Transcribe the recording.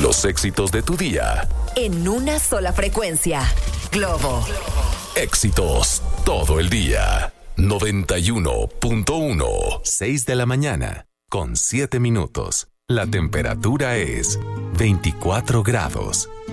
Los éxitos de tu día. En una sola frecuencia. Globo. Éxitos todo el día. 91.1. 6 de la mañana, con 7 minutos. La temperatura es 24 grados.